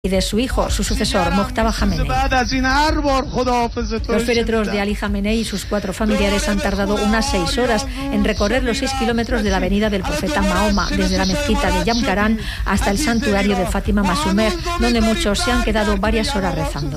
y de su hijo, su sucesor, Mojtaba Jamenei. Los féretros de Ali Jamenei y sus 4 familiares han tardado unas 6 horas en recorrer los 6 kilómetros de la avenida del profeta Mahoma, desde la mezquita de Yamkaran hasta el santuario de Fátima Masumer, donde muchos se han quedado varias horas rezando.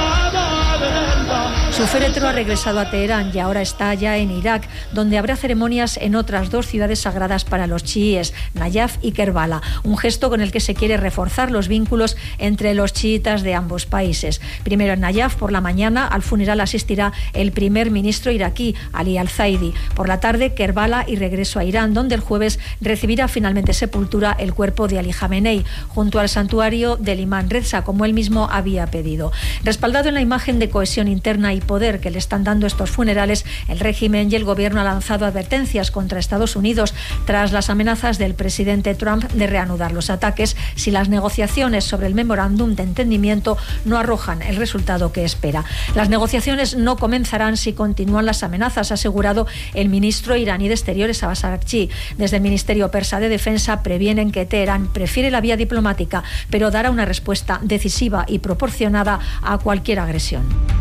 Su féretro ha regresado a Teherán y ahora está ya en Irak, donde habrá ceremonias en otras 2 ciudades sagradas para los chiíes, Nayaf y Kerbala, un gesto con el que se quiere reforzar los vínculos entre los chiitas de ambos países. Primero en Nayaf, por la mañana, al funeral asistirá el primer ministro iraquí, Ali al-Zaidi. Por la tarde, Kerbala y regreso a Irán, donde el jueves recibirá finalmente sepultura el cuerpo de Ali Jamenei, junto al santuario del imán Reza, como él mismo había pedido. Respaldado en la imagen de cohesión interna y poder que le están dando estos funerales, el régimen y el gobierno han lanzado advertencias contra Estados Unidos tras las amenazas del presidente Trump de reanudar los ataques si las negociaciones sobre el memorándum de entendimiento no arrojan el resultado que espera. Las negociaciones no comenzarán si continúan las amenazas, ha asegurado el ministro iraní de Exteriores, Abbas Araghchi. Desde el Ministerio Persa de Defensa previenen que Teherán prefiere la vía diplomática, pero dará una respuesta decisiva y proporcionada a cualquier agresión.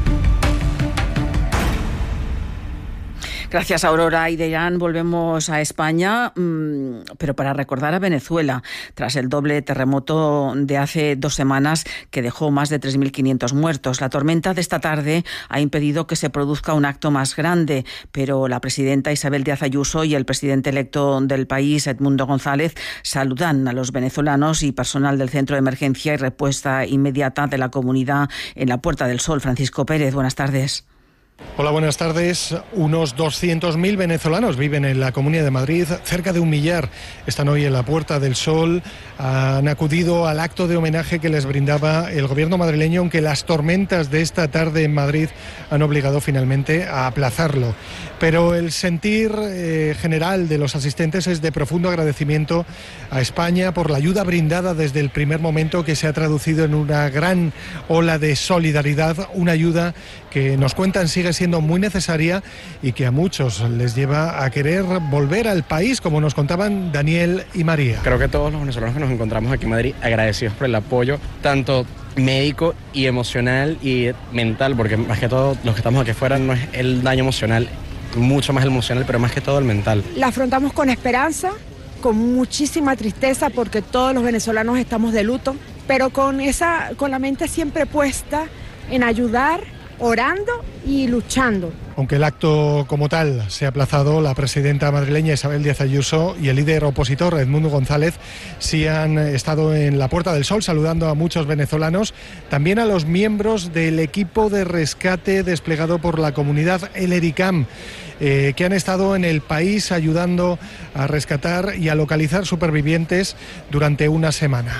Gracias, Aurora. Y de Irán volvemos a España, pero para recordar a Venezuela, tras el doble terremoto de hace 2 semanas que dejó más de 3.500 muertos. La tormenta de esta tarde ha impedido que se produzca un acto más grande, pero la presidenta Isabel Díaz Ayuso y el presidente electo del país, Edmundo González, saludan a los venezolanos y personal del Centro de Emergencia y Respuesta Inmediata de la Comunidad en la Puerta del Sol. Francisco Pérez, buenas tardes. Hola, buenas tardes. Unos 200.000 venezolanos viven en la Comunidad de Madrid, cerca de 1 millar. Están hoy en la Puerta del Sol, han acudido al acto de homenaje que les brindaba el gobierno madrileño, aunque las tormentas de esta tarde en Madrid han obligado finalmente a aplazarlo. Pero el sentir general de los asistentes es de profundo agradecimiento a España por la ayuda brindada desde el primer momento, que se ha traducido en una gran ola de solidaridad, una ayuda que nos cuentan sigue siendo muy necesaria y que a muchos les lleva a querer volver al país, como nos contaban Daniel y María. Creo que todos los venezolanos que nos encontramos aquí en Madrid agradecidos por el apoyo, tanto médico y emocional y mental, porque más que todo los que estamos aquí afuera no es el daño emocional, mucho más el emocional, pero más que todo el mental. La afrontamos con esperanza, con muchísima tristeza, porque todos los venezolanos estamos de luto, pero con la mente siempre puesta en ayudar, orando y luchando. Aunque el acto como tal se ha aplazado, la presidenta madrileña Isabel Díaz Ayuso y el líder opositor Edmundo González sí han estado en la Puerta del Sol saludando a muchos venezolanos, también a los miembros del equipo de rescate desplegado por la comunidad El Ericam, que han estado en el país ayudando a rescatar y a localizar supervivientes durante una semana.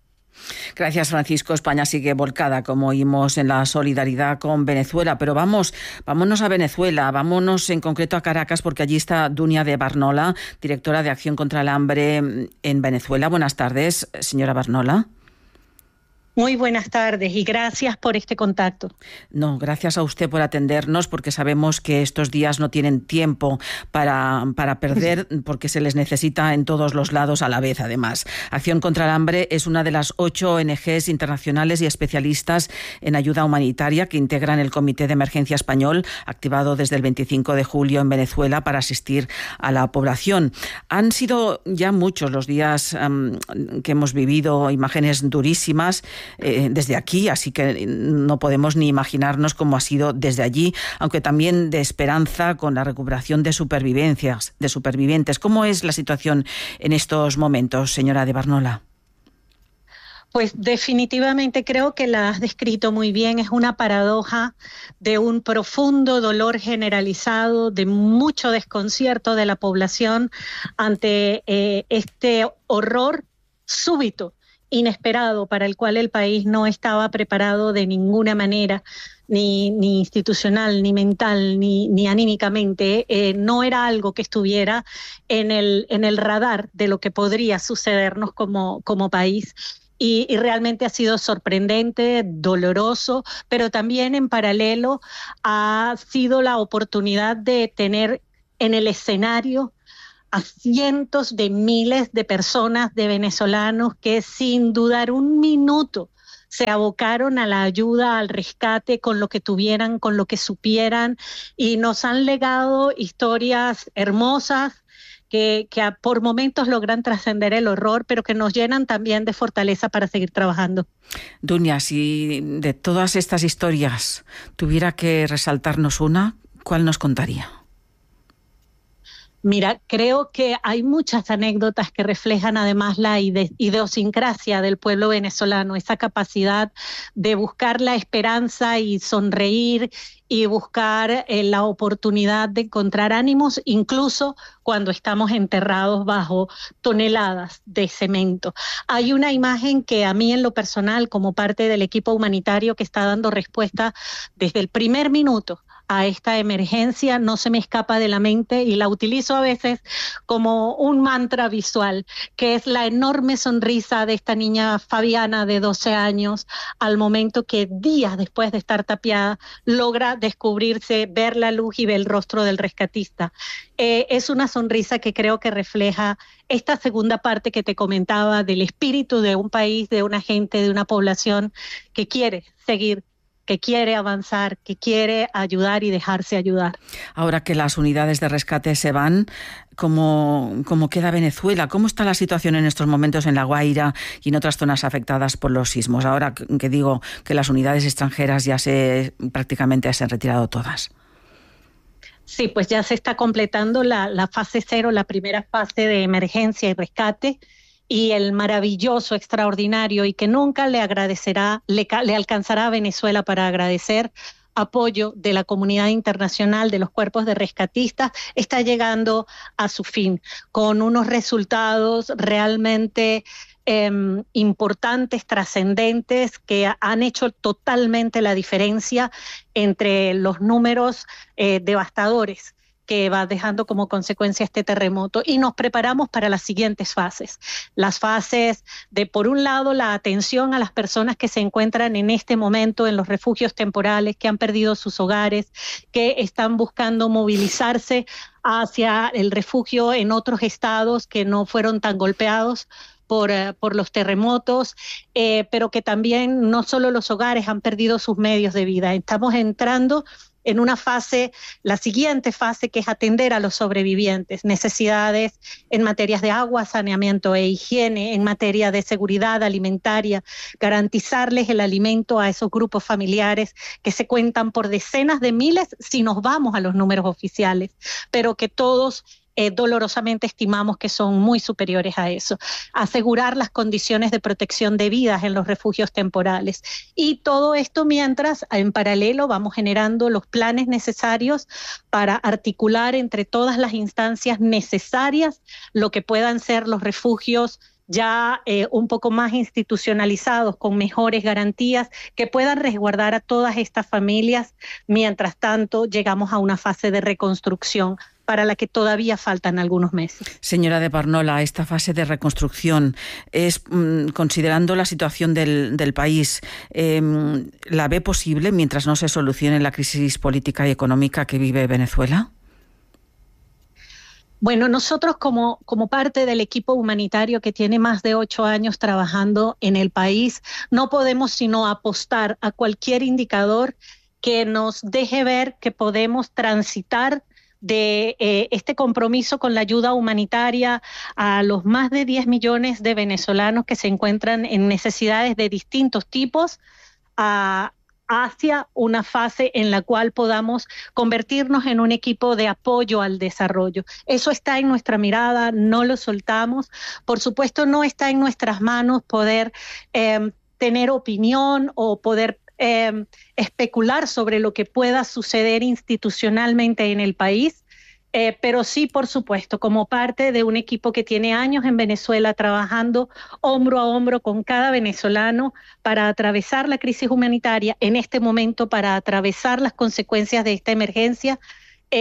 Gracias, Francisco. España sigue volcada, como oímos, en la solidaridad con Venezuela. Pero vámonos a Venezuela, vámonos en concreto a Caracas, porque allí está Dunia de Barnola, directora de Acción contra el Hambre en Venezuela. Buenas tardes, señora Barnola. Muy buenas tardes y gracias por este contacto. No, gracias a usted por atendernos, porque sabemos que estos días no tienen tiempo para perder, porque se les necesita en todos los lados a la vez, además. Acción contra el Hambre es una de las 8 ONGs internacionales y especialistas en ayuda humanitaria que integran el Comité de Emergencia Español, activado desde el 25 de julio en Venezuela para asistir a la población. Han sido ya muchos los días que hemos vivido imágenes durísimas desde aquí, así que no podemos ni imaginarnos cómo ha sido desde allí, aunque también de esperanza con la recuperación de supervivientes. ¿Cómo es la situación en estos momentos, señora de Barnola? Pues definitivamente creo que la has descrito muy bien. Es una paradoja de un profundo dolor generalizado, de mucho desconcierto de la población ante este horror súbito, inesperado, para el cual el país no estaba preparado de ninguna manera, ni institucional, ni mental, ni anímicamente. No era algo que estuviera en el radar de lo que podría sucedernos como país. Y realmente ha sido sorprendente, doloroso, pero también en paralelo ha sido la oportunidad de tener en el escenario a cientos de miles de personas, de venezolanos, que sin dudar un minuto se abocaron a la ayuda, al rescate con lo que tuvieran, con lo que supieran, y nos han legado historias hermosas que por momentos logran trascender el horror, pero que nos llenan también de fortaleza para seguir trabajando. Dunia, si de todas estas historias tuviera que resaltarnos una, ¿cuál nos contaría? Mira, creo que hay muchas anécdotas que reflejan además la idiosincrasia del pueblo venezolano, esa capacidad de buscar la esperanza y sonreír y buscar la oportunidad de encontrar ánimos, incluso cuando estamos enterrados bajo toneladas de cemento. Hay una imagen que a mí en lo personal, como parte del equipo humanitario que está dando respuesta desde el primer minuto a esta emergencia, no se me escapa de la mente y la utilizo a veces como un mantra visual, que es la enorme sonrisa de esta niña Fabiana de 12 años al momento que días después de estar tapiada logra descubrirse, ver la luz y ver el rostro del rescatista. Es una sonrisa que creo que refleja esta segunda parte que te comentaba del espíritu de un país, de una gente, de una población que quiere seguir, que quiere avanzar, que quiere ayudar y dejarse ayudar. Ahora que las unidades de rescate se van, ¿cómo queda Venezuela? ¿Cómo está la situación en estos momentos en La Guaira y en otras zonas afectadas por los sismos? Ahora que digo que las unidades extranjeras ya prácticamente se han retirado todas. Sí, pues ya se está completando la fase 0, la primera fase de emergencia y rescate, y el maravilloso, extraordinario y que nunca le alcanzará a Venezuela para agradecer apoyo de la comunidad internacional, de los cuerpos de rescatistas, está llegando a su fin, con unos resultados realmente importantes, trascendentes, que han hecho totalmente la diferencia entre los números devastadores que va dejando como consecuencia este terremoto, y nos preparamos para las siguientes fases. Las fases de, por un lado, la atención a las personas que se encuentran en este momento en los refugios temporales, que han perdido sus hogares, que están buscando movilizarse hacia el refugio en otros estados que no fueron tan golpeados por los terremotos, pero que también no solo los hogares han perdido sus medios de vida. Estamos entrando en una fase, la siguiente fase, que es atender a los sobrevivientes, necesidades en materias de agua, saneamiento e higiene, en materia de seguridad alimentaria, garantizarles el alimento a esos grupos familiares que se cuentan por decenas de miles si nos vamos a los números oficiales, pero que todos dolorosamente estimamos que son muy superiores a eso. Asegurar las condiciones de protección debidas en los refugios temporales. Y todo esto mientras, en paralelo, vamos generando los planes necesarios para articular entre todas las instancias necesarias lo que puedan ser los refugios ya un poco más institucionalizados, con mejores garantías, que puedan resguardar a todas estas familias. Mientras tanto, llegamos a una fase de reconstrucción para la que todavía faltan algunos meses. Señora de Parnola, esta fase de reconstrucción es, considerando la situación del país, ¿la ve posible mientras no se solucione la crisis política y económica que vive Venezuela? Bueno, nosotros como parte del equipo humanitario que tiene más de 8 años trabajando en el país, no podemos sino apostar a cualquier indicador que nos deje ver que podemos transitar de este compromiso con la ayuda humanitaria a los más de 10 millones de venezolanos que se encuentran en necesidades de distintos tipos, hacia una fase en la cual podamos convertirnos en un equipo de apoyo al desarrollo. Eso está en nuestra mirada, no lo soltamos. Por supuesto, no está en nuestras manos poder tener opinión o poder especular sobre lo que pueda suceder institucionalmente en el país, pero sí, por supuesto, como parte de un equipo que tiene años en Venezuela trabajando hombro a hombro con cada venezolano para atravesar la crisis humanitaria, en este momento para atravesar las consecuencias de esta emergencia.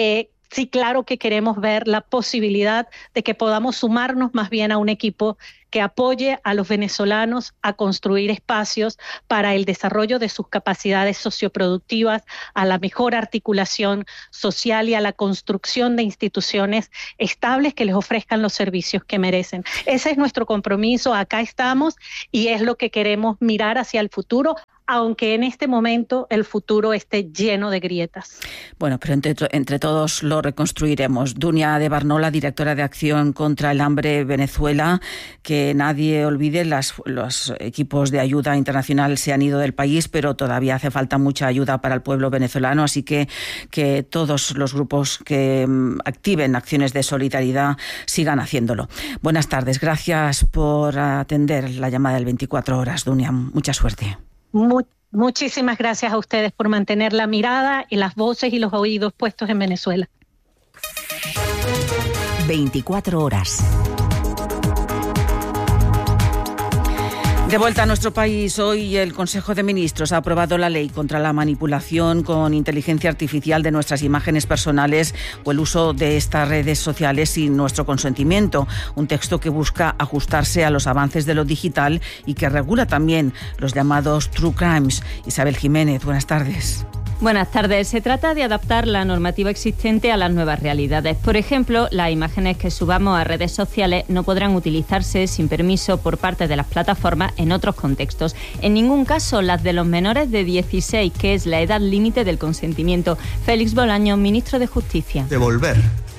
Sí, claro que queremos ver la posibilidad de que podamos sumarnos más bien a un equipo que apoye a los venezolanos a construir espacios para el desarrollo de sus capacidades socioproductivas, a la mejor articulación social y a la construcción de instituciones estables que les ofrezcan los servicios que merecen. Ese es nuestro compromiso, acá estamos y es lo que queremos mirar hacia el futuro, aunque en este momento el futuro esté lleno de grietas. Bueno, pero entre todos lo reconstruiremos. Dunia de Barnola, directora de Acción contra el Hambre Venezuela, que nadie olvide, los equipos de ayuda internacional se han ido del país, pero todavía hace falta mucha ayuda para el pueblo venezolano, así que todos los grupos que activen acciones de solidaridad sigan haciéndolo. Buenas tardes, gracias por atender la llamada del 24 horas, Dunia. Mucha suerte. Muchísimas gracias a ustedes por mantener la mirada y las voces y los oídos puestos en Venezuela. 24 horas. De vuelta a nuestro país, hoy el Consejo de Ministros ha aprobado la ley contra la manipulación con inteligencia artificial de nuestras imágenes personales o el uso de estas redes sociales sin nuestro consentimiento. Un texto que busca ajustarse a los avances de lo digital y que regula también los llamados true crimes. Isabel Jiménez, buenas tardes. Buenas tardes. Se trata de adaptar la normativa existente a las nuevas realidades. Por ejemplo, las imágenes que subamos a redes sociales no podrán utilizarse sin permiso por parte de las plataformas en otros contextos. En ningún caso las de los menores de 16, que es la edad límite del consentimiento. Félix Bolaños, ministro de Justicia. Devolver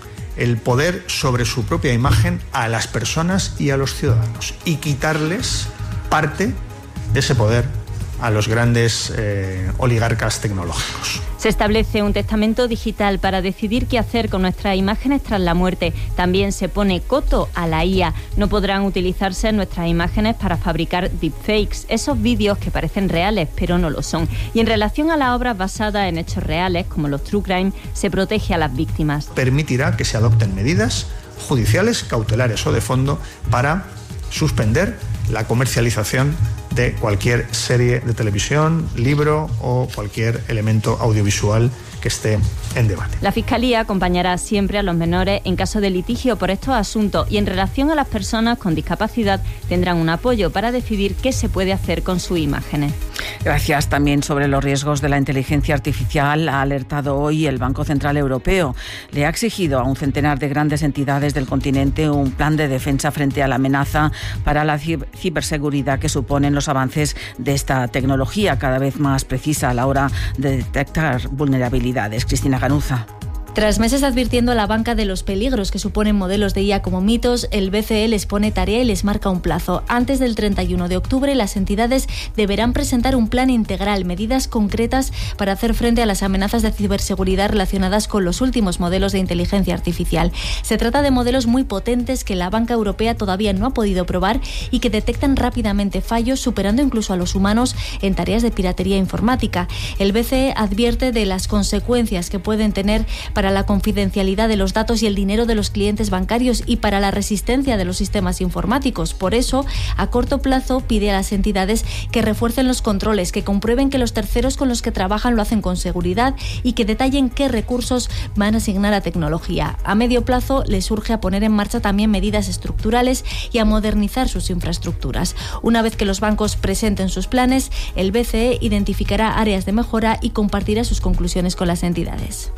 el poder sobre su propia imagen a las personas y a los ciudadanos y quitarles parte de ese poder a los grandes oligarcas tecnológicos. Se establece un testamento digital para decidir qué hacer con nuestras imágenes tras la muerte. También se pone coto a la IA. No podrán utilizarse nuestras imágenes para fabricar deepfakes, esos vídeos que parecen reales pero no lo son. Y en relación a las obras basadas en hechos reales, como los true crime, se protege a las víctimas. Permitirá que se adopten medidas judiciales, cautelares o de fondo para suspender la comercialización de cualquier serie de televisión, libro o cualquier elemento audiovisual que esté en debate. La Fiscalía acompañará siempre a los menores en caso de litigio por estos asuntos y en relación a las personas con discapacidad tendrán un apoyo para decidir qué se puede hacer con sus imágenes. Gracias. También sobre los riesgos de la inteligencia artificial ha alertado hoy el Banco Central Europeo. Le ha exigido a un centenar de grandes entidades del continente un plan de defensa frente a la amenaza para la ciberseguridad que suponen los avances de esta tecnología, cada vez más precisa a la hora de detectar vulnerabilidades. Cristina Ganuza. Tras meses advirtiendo a la banca de los peligros que suponen modelos de IA como mitos, el BCE les pone tarea y les marca un plazo. Antes del 31 de octubre, las entidades deberán presentar un plan integral, medidas concretas para hacer frente a las amenazas de ciberseguridad relacionadas con los últimos modelos de inteligencia artificial. Se trata de modelos muy potentes que la banca europea todavía no ha podido probar y que detectan rápidamente fallos, superando incluso a los humanos en tareas de piratería informática. El BCE advierte de las consecuencias que pueden tener para la confidencialidad de los datos y el dinero de los clientes bancarios y para la resistencia de los sistemas informáticos. Por eso, a corto plazo pide a las entidades que refuercen los controles, que comprueben que los terceros con los que trabajan lo hacen con seguridad y que detallen qué recursos van a asignar a tecnología. A medio plazo les urge a poner en marcha también medidas estructurales y a modernizar sus infraestructuras. Una vez que los bancos presenten sus planes, el BCE identificará áreas de mejora y compartirá sus conclusiones con las entidades.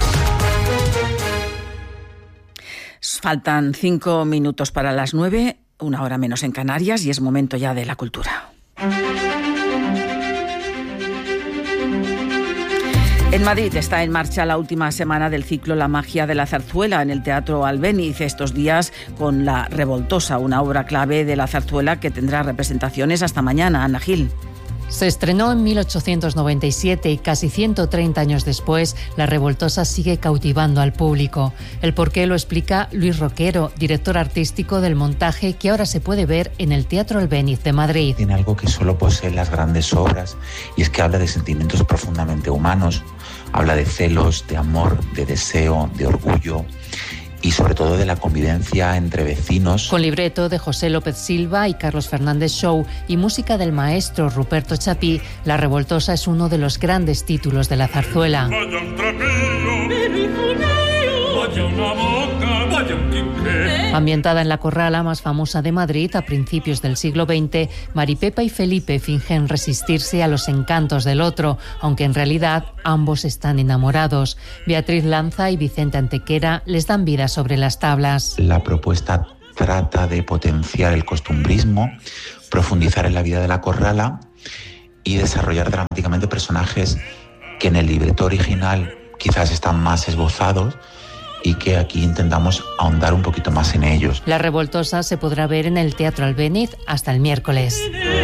Faltan 5 minutos para las 9, una hora menos en Canarias, y es momento ya de la cultura. En Madrid está en marcha la última semana del ciclo La magia de la zarzuela en el Teatro Albéniz, estos días con La Revoltosa, una obra clave de la zarzuela que tendrá representaciones hasta mañana. Ana Gil. Se estrenó en 1897 y casi 130 años después, La Revoltosa sigue cautivando al público. El porqué lo explica Luis Roquero, director artístico del montaje, que ahora se puede ver en el Teatro Albéniz de Madrid. Tiene algo que solo poseen las grandes obras, y es que habla de sentimientos profundamente humanos. Habla de celos, de amor, de deseo, de orgullo y sobre todo de la convivencia entre vecinos. Con libreto de José López Silva y Carlos Fernández Show y música del maestro Ruperto Chapí, La Revoltosa es uno de los grandes títulos de la zarzuela. Vaya una boca, vaya un quinqué. Ambientada en la corrala más famosa de Madrid a principios del siglo XX, Maripepa y Felipe fingen resistirse a los encantos del otro, aunque en realidad ambos están enamorados. Beatriz Lanza y Vicente Antequera les dan vida sobre las tablas. La propuesta trata de potenciar el costumbrismo, profundizar en la vida de la corrala y desarrollar dramáticamente personajes que en el libreto original quizás están más esbozados y que aquí intentamos ahondar un poquito más en ellos. La Revoltosa se podrá ver en el Teatro Albéniz hasta el miércoles.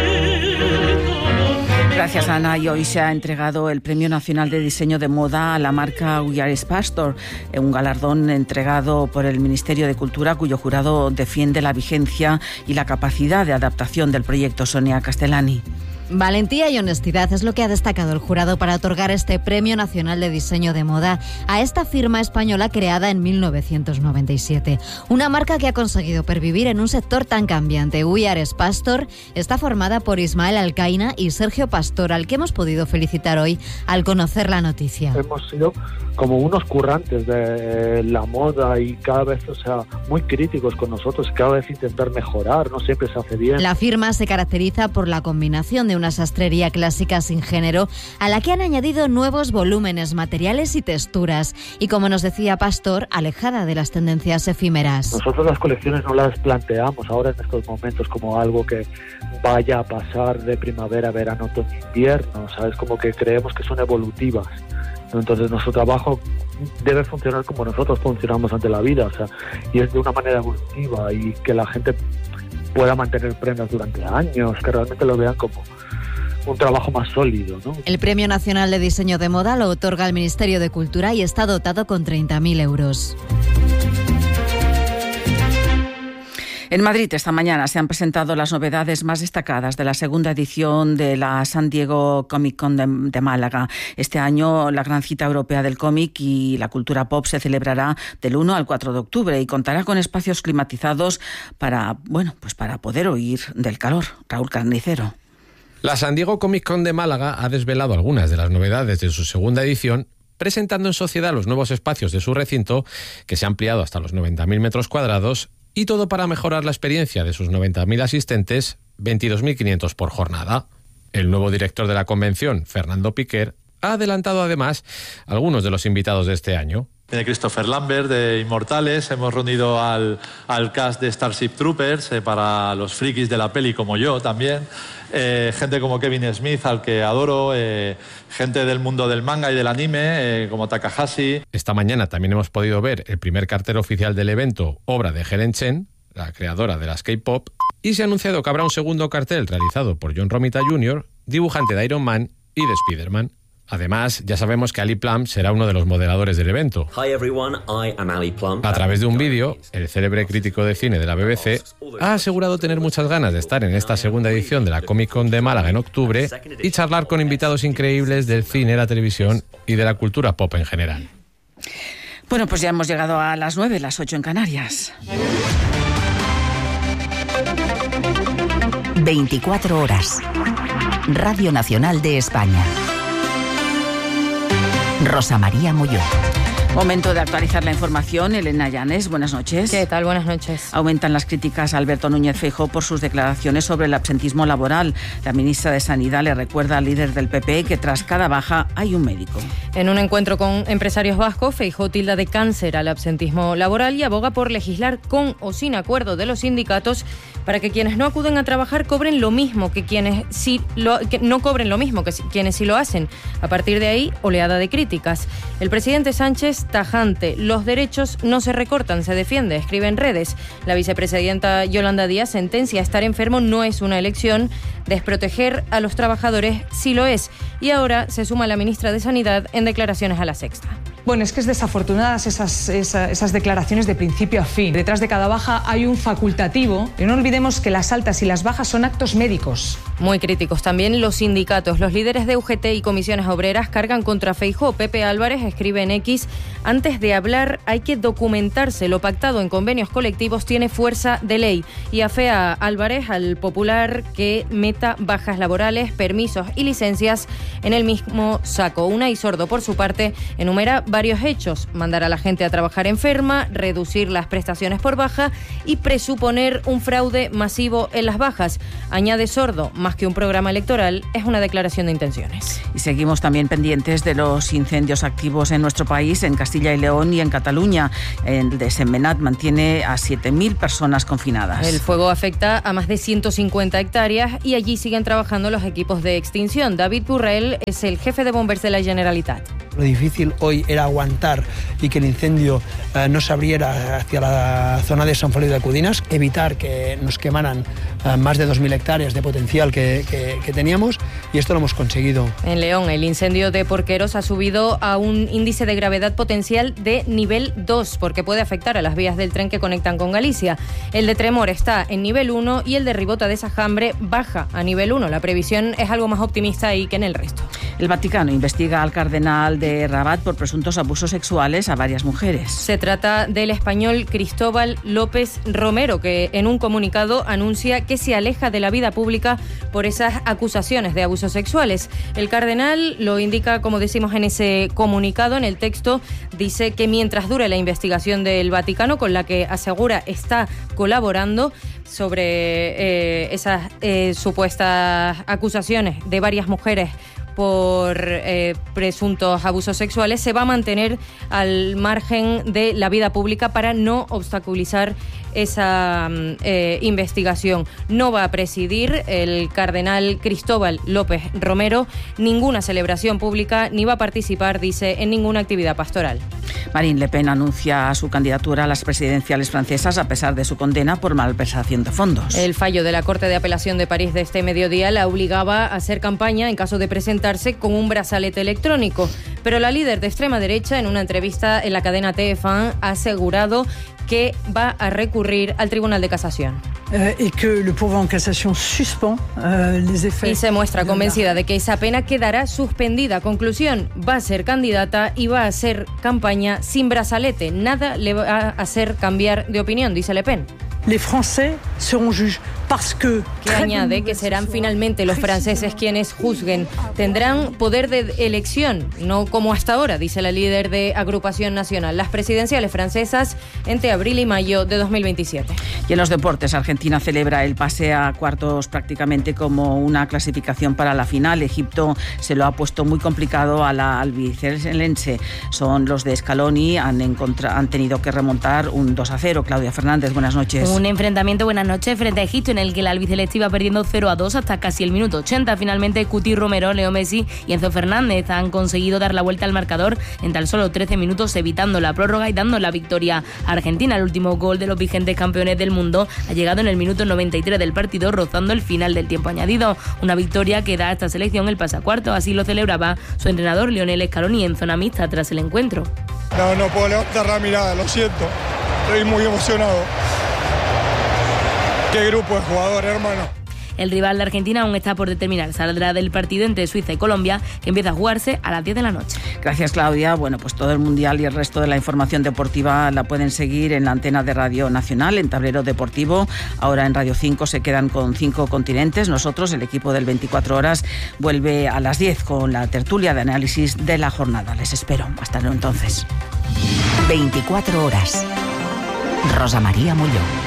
Gracias, Ana. Y hoy se ha entregado el Premio Nacional de Diseño de Moda a la marca We Are Pastor, un galardón entregado por el Ministerio de Cultura, cuyo jurado defiende la vigencia y la capacidad de adaptación del proyecto. Sonia Castellani. Valentía y honestidad es lo que ha destacado el jurado para otorgar este Premio Nacional de Diseño de Moda a esta firma española creada en 1997. Una marca que ha conseguido pervivir en un sector tan cambiante. We Are Pastor está formada por Ismael Alcaina y Sergio Pastor, al que hemos podido felicitar hoy al conocer la noticia. Hemos sido como unos currantes de la moda y cada vez, muy críticos con nosotros, cada vez intentar mejorar, no siempre se hace bien. La firma se caracteriza por la combinación de una sastrería clásica sin género, a la que han añadido nuevos volúmenes, materiales y texturas, y como nos decía Pastor, alejada de las tendencias efímeras. Nosotros las colecciones no las planteamos ahora en estos momentos como algo que vaya a pasar de primavera, verano, otoño, invierno, ¿sabes? Como que creemos que son evolutivas. Entonces nuestro trabajo debe funcionar como nosotros funcionamos ante la vida, y es de una manera evolutiva y que la gente pueda mantener prendas durante años, que realmente lo vean como un trabajo más sólido, ¿no? El Premio Nacional de Diseño de Moda lo otorga el Ministerio de Cultura y está dotado con 30.000 euros. En Madrid esta mañana se han presentado las novedades más destacadas de la segunda edición de la San Diego Comic Con de Málaga. Este año la gran cita europea del cómic y la cultura pop se celebrará del 1 al 4 de octubre y contará con espacios climatizados para poder huir del calor. Raúl Carnicero. La San Diego Comic Con de Málaga ha desvelado algunas de las novedades de su segunda edición, presentando en sociedad los nuevos espacios de su recinto, que se ha ampliado hasta los 90.000 metros cuadrados, y todo para mejorar la experiencia de sus 90.000 asistentes, 22.500 por jornada. El nuevo director de la convención, Fernando Piquer, ha adelantado además algunos de los invitados de este año. Viene Christopher Lambert de Inmortales, hemos reunido al cast de Starship Troopers para los frikis de la peli como yo también, gente como Kevin Smith, al que adoro, gente del mundo del manga y del anime, como Takahashi. Esta mañana también hemos podido ver el primer cartel oficial del evento, obra de Helen Chen, la creadora de las K-pop, y se ha anunciado que habrá un segundo cartel realizado por John Romita Jr., dibujante de Iron Man y de Spider-Man. Además, ya sabemos que Ali Plumb será uno de los moderadores del evento. Hi everyone, I am Ali Plumb. A través de un vídeo, el célebre crítico de cine de la BBC ha asegurado tener muchas ganas de estar en esta segunda edición de la Comic Con de Málaga en octubre y charlar con invitados increíbles del cine, la televisión y de la cultura pop en general. Bueno, pues ya hemos llegado a las 9, las 8 en Canarias. 24 horas. Radio Nacional de España. Rosa María Molló. Momento de actualizar la información. Elena Llanes, buenas noches. ¿Qué tal? Buenas noches. Aumentan las críticas a Alberto Núñez Feijóo por sus declaraciones sobre el absentismo laboral. La ministra de Sanidad le recuerda al líder del PP que tras cada baja hay un médico. En un encuentro con empresarios vascos, Feijóo tilda de cáncer al absentismo laboral y aboga por legislar con o sin acuerdo de los sindicatos para que quienes no acuden a trabajar cobren lo mismo que quienes que no cobren lo mismo que quienes sí lo hacen. A partir de ahí, oleada de críticas. El presidente Sánchez tajante, los derechos no se recortan, se defiende, escribe en redes. La vicepresidenta Yolanda Díaz sentencia: estar enfermo no es una elección, desproteger a los trabajadores sí lo es. Y ahora se suma la ministra de Sanidad en declaraciones a La Sexta. Bueno, es que es desafortunadas esas declaraciones de principio a fin. Detrás de cada baja hay un facultativo. Y no olvidemos que las altas y las bajas son actos médicos. Muy críticos también los sindicatos. Los líderes de UGT y comisiones obreras cargan contra Feijóo. Pepe Álvarez escribe en X: antes de hablar hay que documentarse. Lo pactado en convenios colectivos tiene fuerza de ley. Y afea Álvarez al Popular que meta bajas laborales, permisos y licencias en el mismo saco. Unai Sordo, por su parte, enumera varios hechos: mandar a la gente a trabajar enferma, reducir las prestaciones por baja y presuponer un fraude masivo en las bajas. Añade Sordo: más que un programa electoral, es una declaración de intenciones. Y seguimos también pendientes de los incendios activos en nuestro país, en Castilla y León y en Cataluña. El de Sentmenat mantiene a 7.000 personas confinadas. El fuego afecta a más de 150 hectáreas y allí siguen trabajando los equipos de extinción. David Burrell es el jefe de bombers de la Generalitat. Lo difícil hoy era aguantar y que el incendio no se abriera hacia la zona de San Feliu de Alcudinas, evitar que nos quemaran más de 2.000 hectáreas de potencial que teníamos, y esto lo hemos conseguido. En León, el incendio de Porqueros ha subido a un índice de gravedad potencial de nivel 2, porque puede afectar a las vías del tren que conectan con Galicia. El de Tremor está en nivel 1 y el de Ribota de Sajambre baja a nivel 1. La previsión es algo más optimista ahí que en el resto. El Vaticano investiga al cardenal de Rabat por presuntos abusos sexuales a varias mujeres. Se trata del español Cristóbal López Romero, que en un comunicado anuncia que se aleja de la vida pública por esas acusaciones de abusos sexuales. El cardenal lo indica, como decimos en ese comunicado, en el texto dice que mientras dure la investigación del Vaticano, con la que asegura está colaborando sobre esas supuestas acusaciones de varias mujeres por presuntos abusos sexuales, se va a mantener al margen de la vida pública para no obstaculizar esa investigación. No va a presidir el cardenal Cristóbal López Romero ninguna celebración pública ni va a participar, dice, en ninguna actividad pastoral. Marine Le Pen anuncia su candidatura a las presidenciales francesas a pesar de su condena por malversación de fondos. El fallo de la Corte de Apelación de París de este mediodía la obligaba a hacer campaña en caso de presentarse con un brazalete electrónico. Pero la líder de extrema derecha, en una entrevista en la cadena TF1, ha asegurado que va a recurrir al Tribunal de Casación. Y se muestra convencida de que esa pena quedará suspendida. Conclusión: va a ser candidata y va a hacer campaña sin brazalete. Nada le va a hacer cambiar de opinión, dice Le Pen. Les Français seront juges parce que... Que añade que serán finalmente los franceses quienes juzguen. Tendrán poder de elección, no como hasta ahora, dice la líder de Agrupación Nacional. Las presidenciales francesas entre abril y mayo de 2027. Y en los deportes, Argentina celebra el pase a cuartos prácticamente como una clasificación para la final. Egipto se lo ha puesto muy complicado a la albicelense. Son los de Scaloni, han tenido que remontar un 2-0. Claudia Fernández, buenas noches. Un enfrentamiento, buenas noches, frente a Egipto, en el que la albiceleste iba perdiendo 0-2 hasta casi el minuto 80. Finalmente, Cuti Romero, Leo Messi y Enzo Fernández han conseguido dar la vuelta al marcador en tan solo 13 minutos, evitando la prórroga y dando la victoria a Argentina. El último gol de los vigentes campeones del mundo ha llegado en el minuto 93 del partido, rozando el final del tiempo añadido. Una victoria que da a esta selección el pase a cuartos. Así lo celebraba su entrenador Lionel Scaloni en zona mixta tras el encuentro. No puedo levantar la mirada, lo siento. Estoy muy emocionado. ¿Qué grupo de jugadores, hermano? El rival de Argentina aún está por determinar. Saldrá del partido entre Suiza y Colombia, que empieza a jugarse a las 10 de la noche. Gracias, Claudia. Bueno, pues todo el Mundial y el resto de la información deportiva la pueden seguir en la antena de Radio Nacional, en Tablero Deportivo. Ahora en Radio 5 se quedan con 5 continentes. Nosotros, el equipo del 24 horas, vuelve a las 10 con la tertulia de análisis de la jornada. Les espero. Hasta entonces. 24 horas. Rosa María Molló.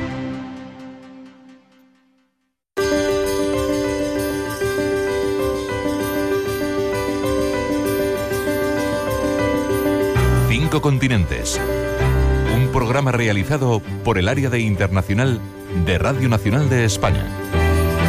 Continentes. Un programa realizado por el área de internacional de Radio Nacional de España.